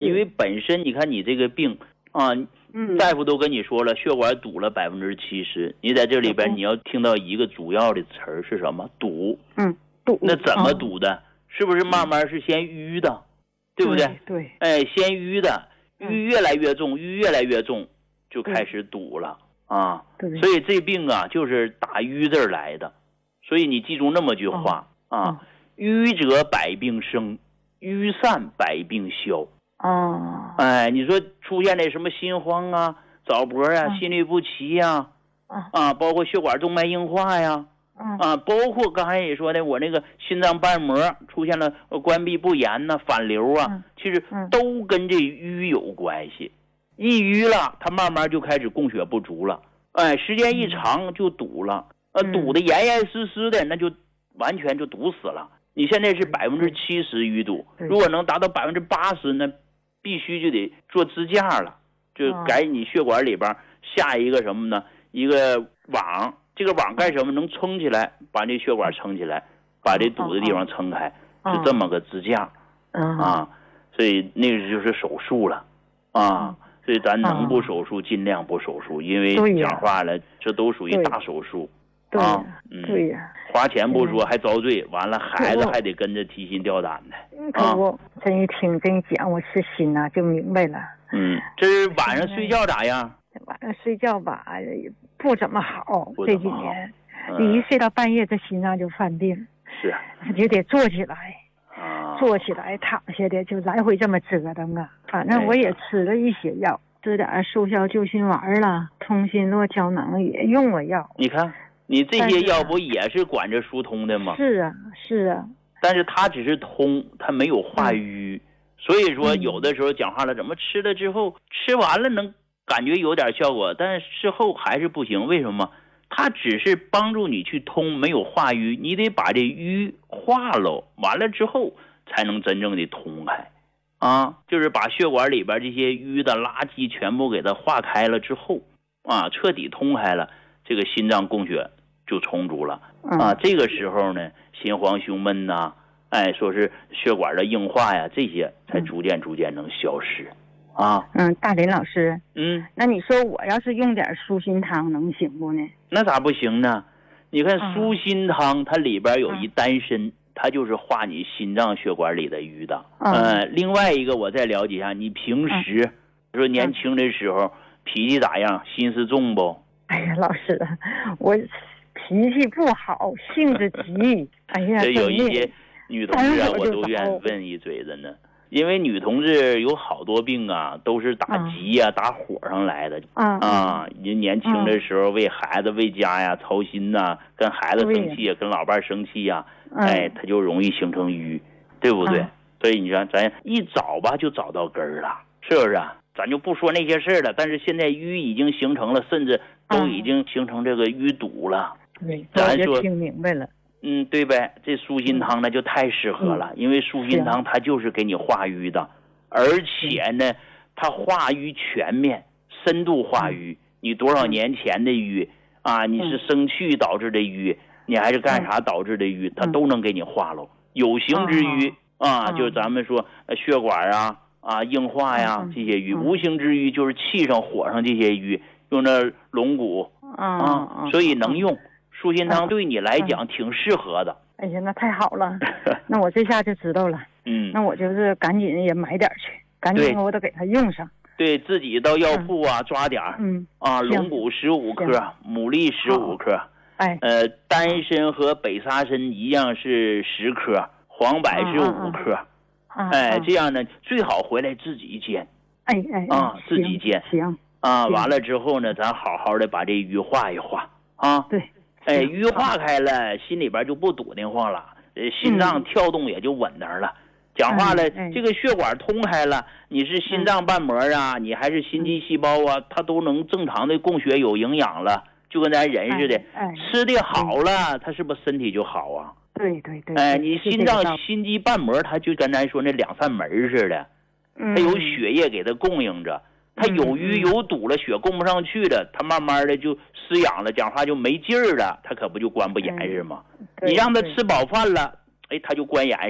因为本身你看你这个病啊，大夫都跟你说了，血管堵了70%，你在这里边你要听到一个主要的词儿是什么？堵。 堵。 那怎么堵的？是不是慢慢是先淤的，对不对？ 对。 先淤的，淤越来越重，淤越来越重，就开始堵了啊。所以这病啊，就是打淤字来的。所以你记住那么句话啊：淤者百病生，淤散百病消。你说出现的什么心慌啊、早搏啊、心律不齐呀，包括血管动脉硬化呀，包括刚才也说的，我那个心脏瓣膜出现了关闭不严呐、反流啊，其实都跟这淤有关系。一淤了，它慢慢就开始供血不足了，时间一长就堵了，堵得严严实实的，那就完全就堵死了。你现在是70%淤堵，如果能达到80%，那必须就得做支架了，就改你血管里边下一个什么呢？一个网，这个网干什么？能撑起来，把这血管撑起来，把这堵的地方撑开，是这么个支架所以那个就是手术了所以咱能不手术尽量不手术，因为讲话了，这都属于大手术对呀， 花钱不说还遭罪，完了孩子还得跟着提心吊胆的。 可我真一听这一讲，我是心呐就明白了。 这是晚上睡觉咋样？ 晚上睡觉吧不怎么好，这几年你一睡到半夜，这心脏就犯病。 是， 就得坐起来，坐起来躺下的，就来回这么折腾啊。反正我也吃了一些药，吃点速效救心丸了，通心络胶囊也用了药。 你看你这些药不也是管着疏通的吗？ 是啊。但是它只是通，它没有化瘀。所以说有的时候讲话了，怎么吃了之后吃完了能感觉有点效果，但是事后还是不行。为什么？它只是帮助你去通，没有化瘀，你得把这瘀化了，完了之后才能真正的通开就是把血管里边这些瘀的垃圾全部给它化开了之后彻底通开了，这个心脏供血就充足了这个时候呢，心慌胸闷呐说是血管的硬化呀，这些才逐渐能消失大林老师那你说我要是用点舒心汤能行不呢？ 那咋不行呢？你看舒心汤它里边有一丹参，它就是化你心脏血管里的瘀的另外一个我再了解一下，你平时说年轻的时候脾气咋样？心思重不？ 哎呀老师我脾气不好，性子急这有一些女同志我都愿意问一嘴的呢。因为女同志有好多病都是打急打火上来的你年轻的时候为孩子为家操心跟孩子生气跟老伴生气他就容易形成瘀，对不对？所以你说咱一找吧就找到根儿了，是不是咱就不说那些事了，但是现在瘀已经形成了，甚至都已经形成这个淤堵了。 对，咱说听明白了。 对呗，这舒心汤呢就太适合了，因为舒心汤它就是给你化瘀的，而且呢它化瘀全面，深度化瘀。你多少年前的瘀你是生气导致的瘀，你还是干啥导致的瘀，它都能给你化了。有形之瘀就是咱们说血管硬化呀这些瘀，无形之瘀就是气上火上这些瘀，用那龙骨所以能用。舒心汤对你来讲挺适合的。 哎呀，那太好了，那我这下就知道了。那我就是赶紧也买点去，赶紧我得给它用上。 对，自己到药铺抓点龙骨15克，牡蛎15克，丹参和北沙参一样是10克，黄柏是5克，这样呢最好回来自己煎，自己煎， 行完了之后呢，咱好好的把这瘀化一化对。 瘀化开了，心里边就不堵得慌了，心脏跳动也就稳当了。讲话了，这个血管通开了，你是心脏瓣膜你还是心肌细胞它都能正常的供血有营养了，就跟咱人似的，吃的好了，它是不是身体就好啊？ 对。 你心脏心肌瓣膜它就跟咱说那2-3门似的，它有血液给它供应着。它有瘀有堵了，血供不上去了，它慢慢的就失养了，讲话就没劲儿了，它可不就关不严实吗？你让它吃饱饭了，它就关严实了，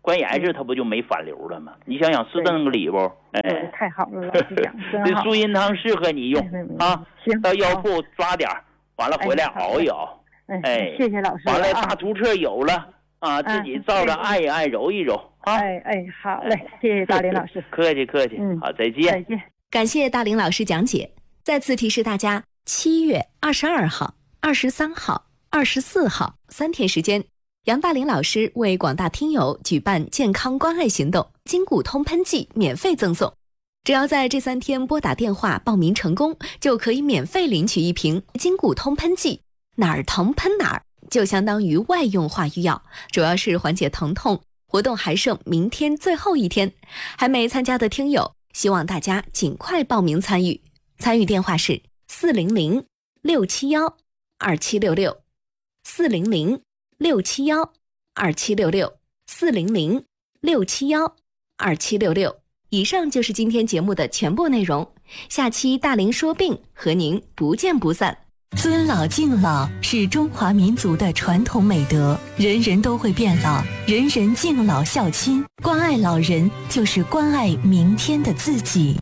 关键是它不就没反流了吗？你想想是这么个理不？ 哎，太好了，老师讲真好。 这素银汤适合你用啊， 行， 到药铺抓点，完了回来熬一熬。 哎，谢谢老师。 完了大图册有了啊，自己照着按一按，揉一揉啊。 哎，好嘞，谢谢大林老师。 客气客气，好，再见。 再见。 感谢大林老师讲解。再次提示大家，7月22号、23号、24号3天时间，杨大林老师为广大听友举办健康关爱行动，筋骨通喷剂免费赠送。只要在这3天拨打电话报名成功，就可以免费领取1瓶筋骨通喷剂，哪儿疼喷哪儿，就相当于外用化瘀药，主要是缓解疼痛。活动还剩明天最后1天，还没参加的听友，希望大家尽快报名参与。参与电话是400-671-2766 400-671-2766 400-671-2766。以上就是今天节目的全部内容，下期大林说病和您不见不散。 尊老敬老是中华民族的传统美德，人人都会变老，人人敬老孝亲，关爱老人就是关爱明天的自己。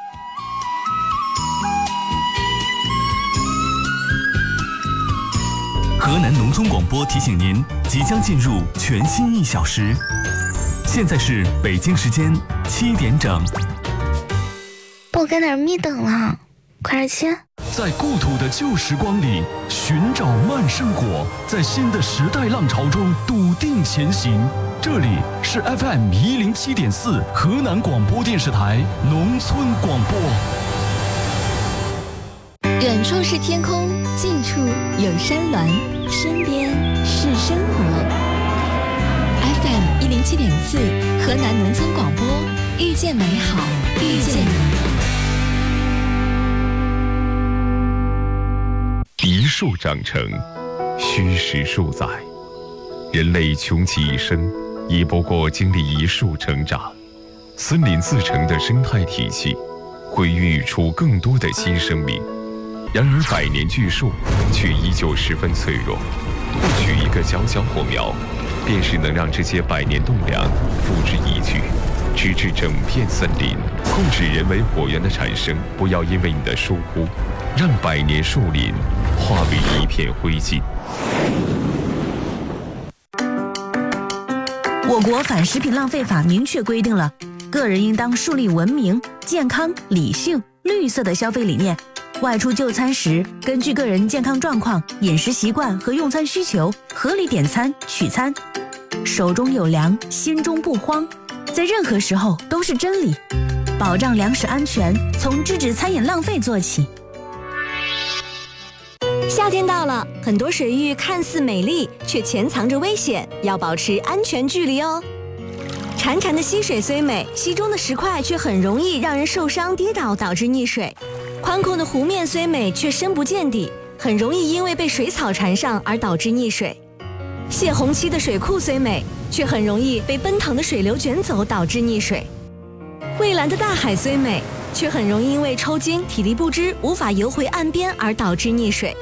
河南农村广播提醒您，即将进入全新1小时，现在是北京时间7点整。 不该哪儿密等了，快点切。 在故土的旧时光里寻找慢生活，在新的时代浪潮中笃定前行。这里是 FM107.4 河南广播电视台农村广播。 远处是天空，近处有山峦，身边是生活。FM107.4 河南农村广播，遇见美好，遇见你。 一树长成，虚实数载。人类穷其一生，亦不过经历一树成长。森林自成的生态体系，会孕育出更多的新生命。然而百年巨树却依旧十分脆弱，不取一个小小火苗，便是能让这些百年栋梁付之一炬，直至整片森林。控制人为火源的产生，不要因为你的疏忽，让百年树林化为一片灰烬。 我国反食品浪费法明确规定了，个人应当树立文明、健康、理性、绿色的消费理念。外出就餐时，根据个人健康状况、饮食习惯和用餐需求，合理点餐取餐。手中有粮，心中不慌，在任何时候都是真理。保障粮食安全，从制止餐饮浪费做起。 夏天到了，很多水域看似美丽，却潜藏着危险，要保持安全距离哦。潺潺的溪水虽美，溪中的石块却很容易让人受伤跌倒，导致溺水。宽阔的湖面虽美，却深不见底，很容易因为被水草缠上而导致溺水。泄洪期的水库虽美，却很容易被奔腾的水流卷走，导致溺水。蔚蓝的大海虽美，却很容易因为抽筋、体力不支，无法游回岸边而导致溺水。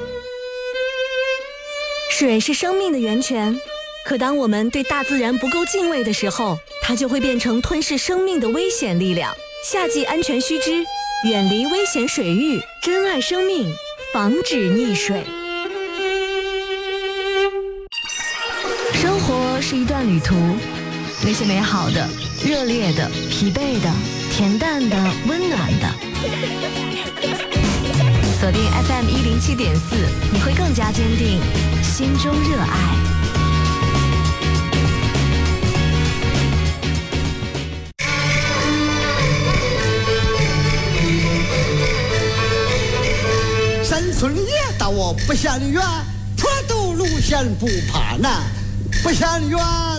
水是生命的源泉，可当我们对大自然不够敬畏的时候，它就会变成吞噬生命的危险力量。夏季安全须知，远离危险水域，珍爱生命，防止溺水。 生活是一段旅途，那些美好的、热烈的、疲惫的、恬淡的、温暖的。锁定 FM107.4，你会更加坚定心中热爱。 山村野道我不嫌远，坡道路线不怕难，不嫌远。